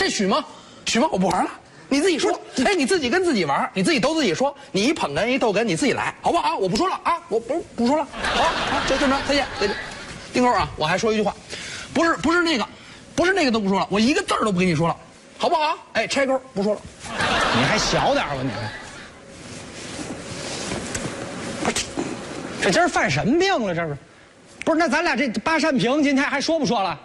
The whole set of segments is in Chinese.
这许吗？许吗？我不玩了，你自己说。哎，你自己跟自己玩，你自己都自己说。你一捧哏一逗哏，你自己来，好不好？我不说了啊，我不说了。好，就这么着，再见，再见。丁扣啊，我还说一句话，不是那个都不说了，我一个字儿都不跟你说了，好不好？哎，拆钩不说了。 你还小点吧你还。这今儿犯什么病了？这是，不是？那咱俩这八扇屏今天还说不说了？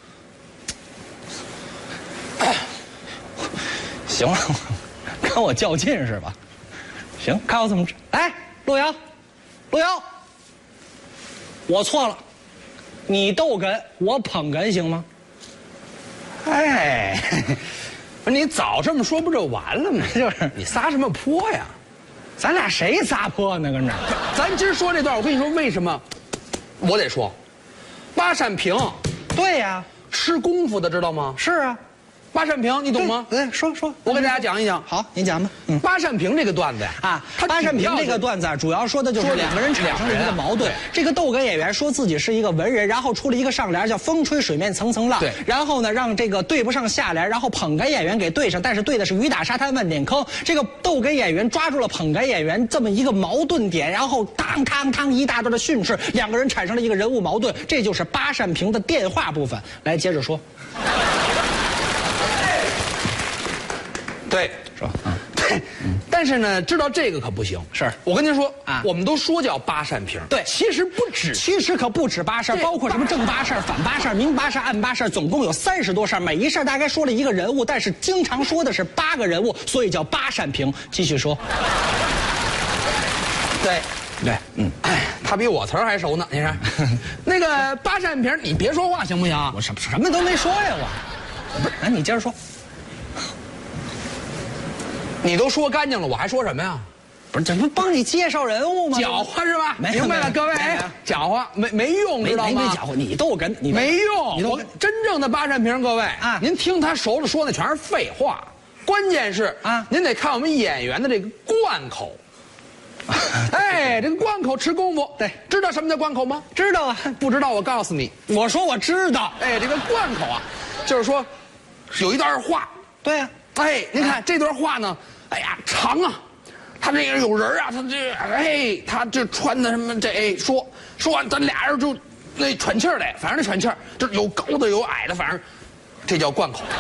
行了，跟我较劲是吧？行，看我怎么治。来，路遥，我错了，你逗哏，我捧哏，行吗？ 哎，不是你早这么说不就完了吗？ 就是你撒什么泼呀？ 咱俩谁撒泼呢？跟这儿， 咱今儿说这段，我跟你说为什么，我得说，八扇屏， 对呀， 吃功夫的知道吗？ 是啊， 八扇屏你懂吗？ 对，说， 我给大家讲一讲。 好，您讲吧。 八扇屏这个段子呀， 啊，八扇屏这个段子啊，主要说的就是两个人产生了一个矛盾。这个逗哏演员说自己是一个文人，然后出了一个上联叫“风吹水面层层浪”， 对， 然后呢让这个对不上下联，然后捧哏演员给对上，但是对的是雨打沙滩万点坑。这个逗哏演员抓住了捧哏演员这么一个矛盾点，然后当一大段的训斥，两个人产生了一个人物矛盾，这就是八扇屏的电话部分。来，接着说。 对， 是吧？ 对，但是呢，知道这个可不行。 是我跟您说啊， 我们都说叫八扇屏， 对其实不止， 其实可不止八扇，包括什么正八扇、反八扇、明八扇、暗八扇，总共有30多扇，每一扇大概说了一个人物，但是经常说的是8个人物，所以叫八扇屏。继续说。 对，哎，他比我词儿还熟呢。你看，那个八扇屏，你别说话行不行？ 我什么都没说呀，我。不是，那你接着说。 你都说干净了，我还说什么呀？ 不是，这不帮你介绍人物吗？ 搅和是吧？ 没明白了，各位，搅和没用，知道吗？ 没搅和，你逗哏，你没用。 你我真正的八扇屏，各位啊， 您听他熟了说的全是废话，关键是啊， 您得看我们演员的这个贯口。哎，这个贯口吃功夫， 对， 知道什么叫贯口吗？ 知道啊？ 不知道我告诉你， 我说我知道。 哎，这个贯口啊，就是说有一段话， 对呀。 哎，您看这段话呢，哎呀长啊，他这个有人啊，他这哎，他这穿的什么这哎说完，咱俩人就那喘气儿来，反正那喘气儿就是有高的有矮的，反正这叫贯口。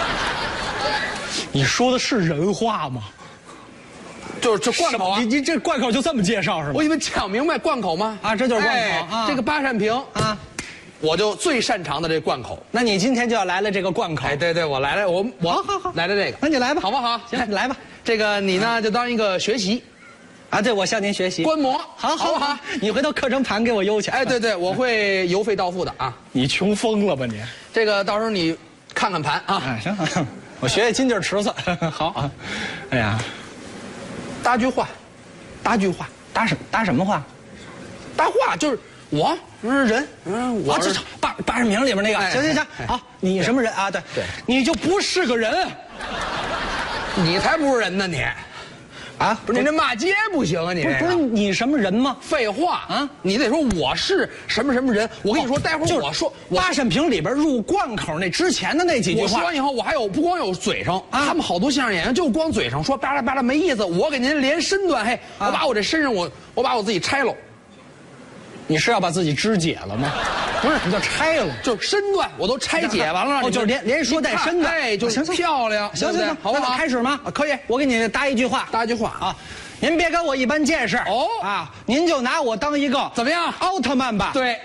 你说的是人话吗？ 就是这贯口啊！ 你这贯口就这么介绍是吗？ 我以为讲明白贯口吗？ 啊，这就是贯口啊！ 这个八扇屏啊， 我就最擅长的这贯口。 那你今天就要来了这个贯口。 哎，对，我来了，我好来了这个， 那你来吧， 好不好？ 行，你来吧。 这个你呢就当一个学习， 啊，对，我向您学习观摩， 好不好？ 你回头课程盘给我邮去。 哎，对，我会邮费到付的啊。 你穷疯了吧你？ 这个到时候你看看盘啊。 哎，行，我学学金劲池子。好啊。哎呀， 搭句话， 搭什么话？ 搭话就是我人，我这八扇屏里面那个。行，好，你什么人啊？对，你就不是个人。 你才不是人呢你。啊，不是你这骂街不行啊！你不是你什么人吗？ 废话啊！你得说我是什么人。我跟你说，待会儿我说八扇屏里边入贯口那之前的那几句话。 我说完以后，我还有不光有嘴上，他们好多相声演员就光嘴上说巴拉巴拉没意思。我给您连身段，嘿，我把我这身上我把我自己拆了。 你是要把自己肢解了吗？不是，你叫拆了， 就是身段我都拆解完了。 哦，就是连说带身段， 哎，就是漂亮。 行， 好不好？ 开始吗？ 可以， 我给你搭一句话啊。您别跟我一般见识哦啊！您就拿我当一个怎么样奥特曼吧？ 对。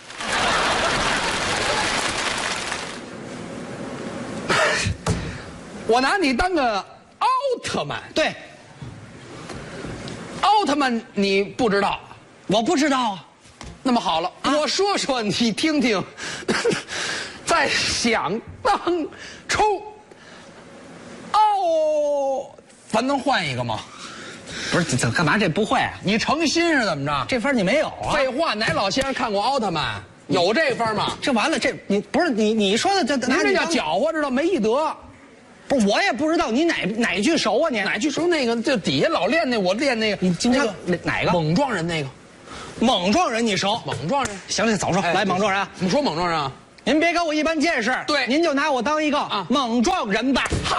我拿你当个奥特曼。 对。 奥特曼你不知道？ 我不知道啊。 那么好了，我说说你听听。在想当初，咱能换一个吗？ 不是，这干嘛这不会啊？ 你诚心是怎么着？ 这分你没有啊？ 废话，哪老先生看过奥特曼？有这分吗？ 这完了，这你不是你说的这， 您这叫搅和，知道没一德。 不是，我也不知道你哪句熟啊？你哪句熟？那个这底下老练那，我练那个。 你今天哪个？ 猛撞人那个。 猛撞人你熟？ 猛撞人。 行了，早说。来，猛撞人。 怎么说猛撞人啊？ 您别跟我一般见识， 对您就拿我当一个猛壮人吧。 好，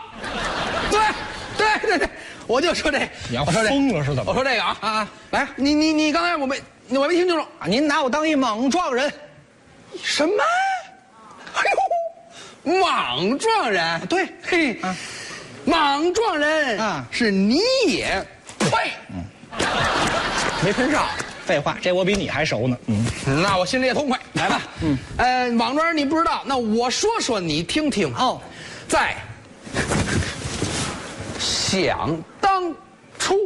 对，我就说这个， 你要我说这疯了是怎么？ 我说这个啊，来，你刚才我没听清楚啊，您拿我当一猛壮人， 什么？哎呦，莽撞人， 对， 嘿，莽撞人啊是你也配，没喷上。 废话，这我比你还熟呢。 那我心里也痛快。来吧，莽撞人你不知道，那我说你听听。 哦， 在想当初，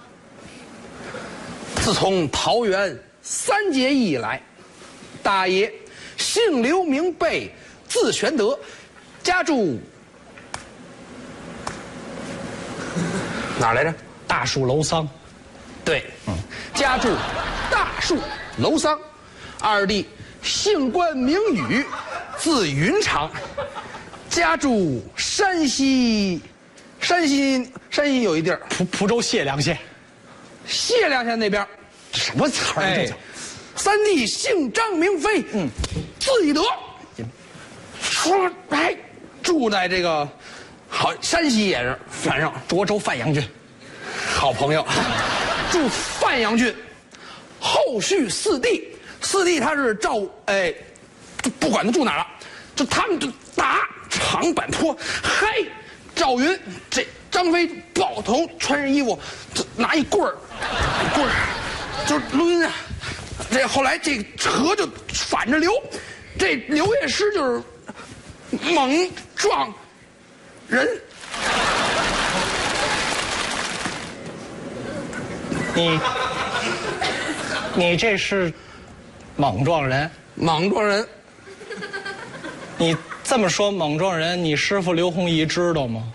自从桃园三结义以来，大爷姓刘名备，字玄德，家住哪儿来着？ 大树楼桑。 对，家住大树楼桑，二弟姓关名羽，字云长，家住山西有一地儿， 蒲州解良县。 解良县那边。 什么词儿啊？这叫三弟姓张名飞，字翼德，说住在这个好山西也是，反正涿州范阳郡， 好朋友，住范阳郡。后续四弟他是不管他住哪儿了，就他们就打长坂坡，赵云这张飞抱头穿上衣服，就拿一棍儿就是抡啊。这后来这河就反着流，这刘夜师就是猛撞人。 你这是猛撞人？ 莽撞人， 你这么说猛撞人，你师傅刘弘毅知道吗？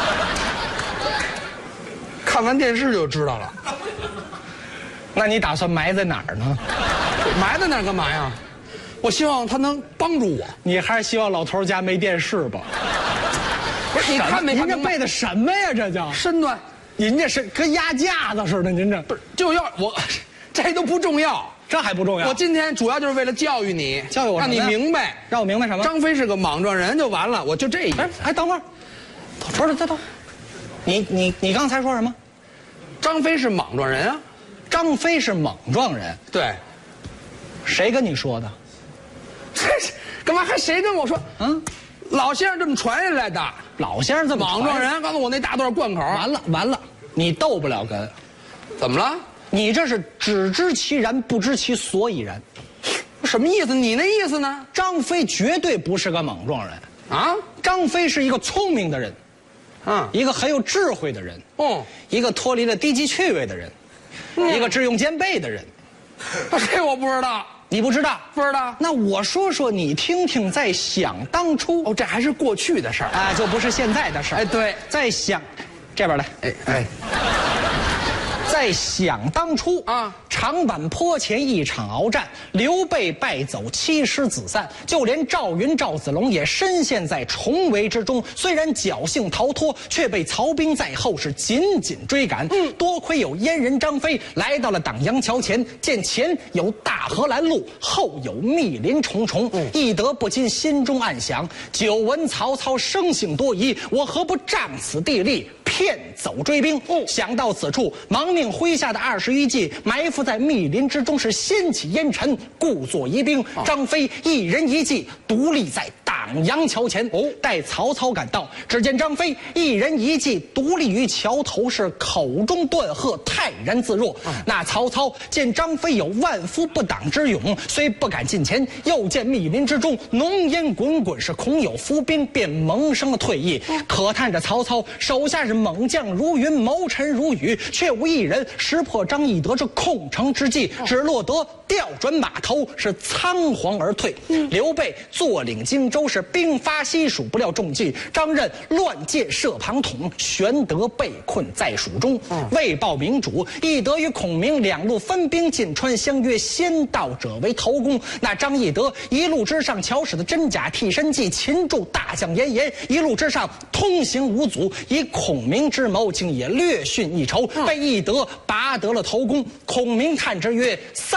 看完电视就知道了。 那你打算埋在哪儿呢？ 埋在那儿干嘛呀？我希望他能帮助我。 你还是希望老头家没电视吧？ 不是，你看没看明白？ 您这背的什么呀？这叫身段， 您这是跟压架子似的，您这不是就要我，这都不重要。 这还不重要。 我今天主要就是为了教育你， 教育我让你明白， 让我明白什么？ 张飞是个莽撞人就完了，我就这意思。 等会儿，不是，等，你刚才说什么？ 张飞是莽撞人啊？ 张飞是莽撞人？ 对， 谁跟你说的？ 这是干嘛？还谁跟我说？老先生这么传下来的。 老先生这么莽撞人，告诉我那大段贯口。 完了，你斗不了哏。 怎么了？ 你这是只知其然，不知其所以然。 什么意思？你那意思呢？ 张飞绝对不是个莽撞人啊！ 张飞是一个聪明的人，一个很有智慧的人，一个脱离了低级趣味的人，一个智勇兼备的人。 这我不知道， 你不知道？ 不知道。 那我说你听听，在想当初， 这还是过去的事儿啊，就不是现在的事儿。 对， 在想，这边来，在想当初啊，长坂坡前一场鏖战，刘备败走，7师子散，就连赵云、赵子龙也深陷在重围之中。虽然侥幸逃脱，却被曹兵在后是紧紧追赶。多亏有阉人张飞来到了党阳桥前，见前有大河拦路，后有密林重重，翼德不禁心中暗想：久闻曹操生性多疑，我何不仗此地利，骗走追兵？想到此处，忙命麾下的21骑埋伏在密林之中，是掀起烟尘，故作疑兵。张飞一人一骑独立在党阳桥前。待曹操赶到，只见张飞一人一骑独立于桥头，是口中断喝，泰然自若。那曹操见张飞有万夫不挡之勇，虽不敢近前，又见密林之中浓烟滚滚，是恐有伏兵，便萌生了退意。可叹着曹操手下是猛将如云，谋臣如雨，却无一人识破张翼德这控城之计，只落得调转马头，是仓皇而退。刘备坐领荆州，是兵发西蜀，不料中计。张任乱箭射庞统，玄德被困在蜀中。为报明主，翼德与孔明两路分兵进川，相约先到者为头功。那张翼德一路之上巧使的真假替身计，擒住大将严颜，一路之上通行无阻，以孔明之谋，竟也略逊一筹，被翼德拔得了头功。孔明叹之曰：三将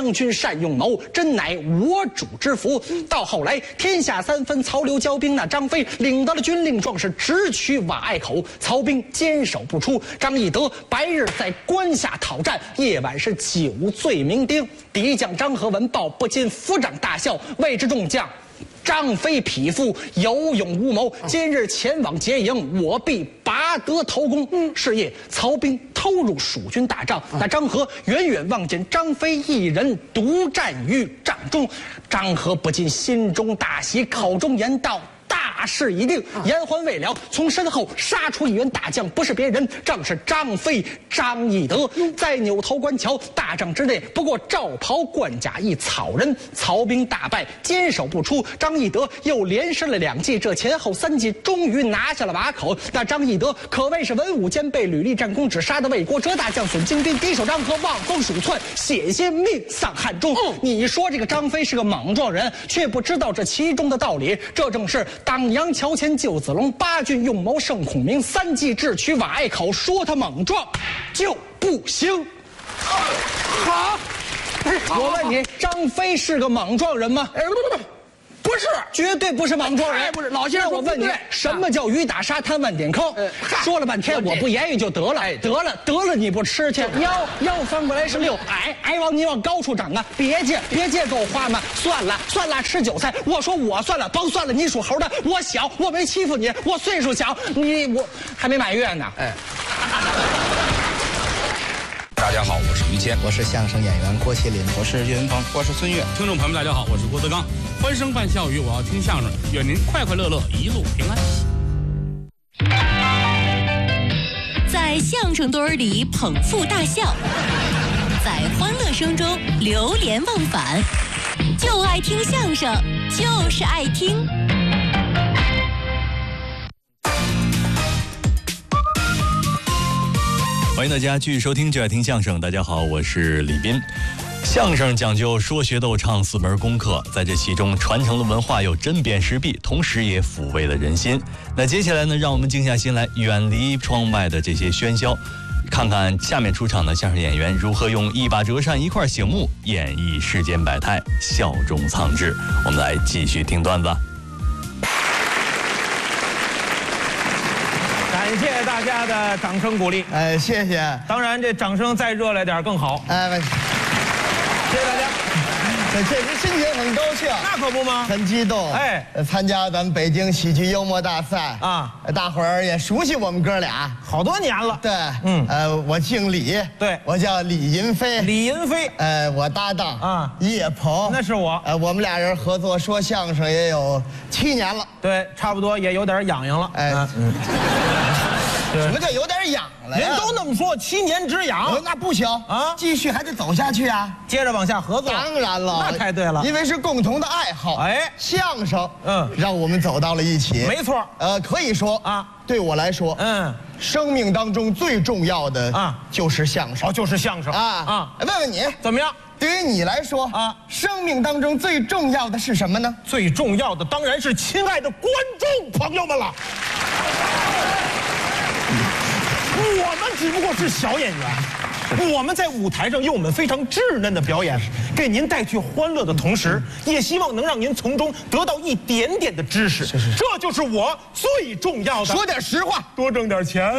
将军善用谋，真乃我主之福。到后来天下三分，曹刘交兵，那张飞领到了军令状，是直取瓦隘口，曹兵坚守不出。张翼德白日在关下讨战，夜晚是酒醉酩酊。敌将张合闻报，不禁抚掌大笑，谓之众将：张飞匹夫，有勇无谋。今日前往劫营，我必拔得头功。是夜，曹兵偷入蜀军大帐，那张合远远望见张飞一人独战于帐中，张合不禁心中大喜，口中言道：大事已定。言还未了，从身后杀出一员大将，不是别人，正是张飞张翼德。在扭头观瞧，大帐之内不过罩袍冠甲一草人，曹兵大败，坚守不出。张翼德又连失了2计，这前后3计，终于拿下了瓦口。那张翼德可谓是文武兼备，屡立战功，只杀得魏国折大将损精兵，敌手张合望风鼠窜，险些命丧汉中。你说这个张飞是个莽撞人，却不知道这其中的道理。这正是当阳桥前救子龙，8郡用谋胜孔明，3计智取瓦隘口。说他莽撞就不行。 好， 我问你，张飞是个莽撞人吗？ 不是， 绝对不是莽撞人。 不是，老先生， 我问你，什么叫鱼打沙滩万点坑？说了半天，我不言语就得了。得了，你不吃去？腰翻过来是6，矮往你往高处长啊！别介给我花嘛！算了，吃韭菜。我说我算了，甭算了，你属猴的，我小，我没欺负你，我岁数小，我还没满月呢。 大家好，我是于谦， 我是相声演员郭麒麟， 我是岳云鹏， 我是孙越。 听众朋友们，大家好，我是郭德纲。欢声伴笑语，我要听相声，愿您快快乐乐，一路平安。 在相声堆里捧腹大笑，在欢乐声中流连忘返，就爱听相声，就是爱听。 欢迎大家继续收听就爱听相声。大家好，我是李斌。相声讲究说学逗唱4门功课，在这其中传承了文化，又针砭时弊，同时也抚慰了人心。那接下来呢，让我们静下心来，远离窗外的这些喧嚣，看看下面出场的相声演员如何用一把折扇一块醒目演绎世间百态，笑中藏志。我们来继续听段子。 感谢大家的掌声鼓励， 谢谢。 当然，这掌声再热烈点更好。谢谢大家。 这确实心情很高兴， 那可不吗？ 很激动。参加咱们北京喜剧幽默大赛啊，大伙儿也熟悉我们哥俩好多年了。 对，我姓李， 对， 我叫李银飞。 李银飞， 我搭档啊，叶鹏， 那是我。 我们俩人合作说相声也有7年了。 对，差不多也有点痒痒了。 什么叫有点痒了呀？ 您都那么说，7年之痒， 那不行啊，继续还得走下去啊， 接着往下合作。 当然了， 那太对了， 因为是共同的爱好。相声，让我们走到了一起。 没错， 可以说啊，对我来说，生命当中最重要的啊就是相声。 就是相声啊。问问你怎么样？ 对于你来说啊，生命当中最重要的是什么呢？ 最重要的当然是亲爱的观众朋友们了。我们只不过是小演员，我们在舞台上用我们非常稚嫩的表演，给您带去欢乐的同时，也希望能让您从中得到一点点的知识。这就是我最重要的。 说点实话， 多挣点钱。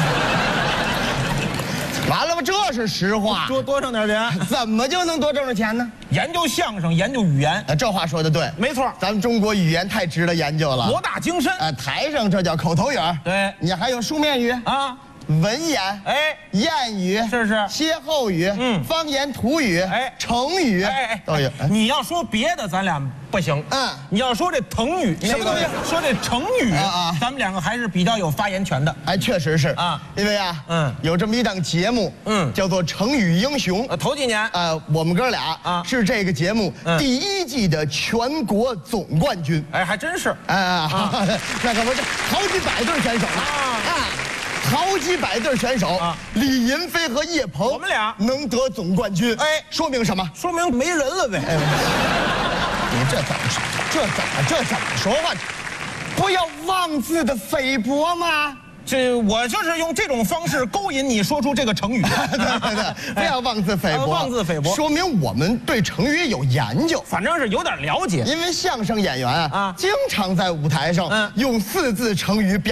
完了吧，这是实话。 多挣点钱， 怎么就能多挣着钱呢？ 研究相声，研究语言。 这话说的对， 没错。 咱们中国语言太值得研究了， 博大精深。 台上这叫口头语， 对， 你还有书面语啊。文言，谚语， 是歇后语，方言土语，成语，都有。 你要说别的，咱俩不行。你要说这腾语， 什么东西？ 说这成语咱们两个还是比较有发言权的。 确实是啊，因为有这么一档节目，叫做《成语英雄》。 头几年， 我们哥俩是这个节目第1季的全国总冠军。 还真是。 那可不是好几百对选手呢好几百对选手李银飞和叶鹏， 我们俩能得总冠军，说明什么？ 说明没人了呗。 你这怎么说话？不要妄自的菲薄吗？ 我就是用这种方式勾引你说出这个成语。 对，不要妄自菲薄， 妄自菲薄， 说明我们对成语有研究， 反正是有点了解。 因为相声演员啊，经常在舞台上用4字成语表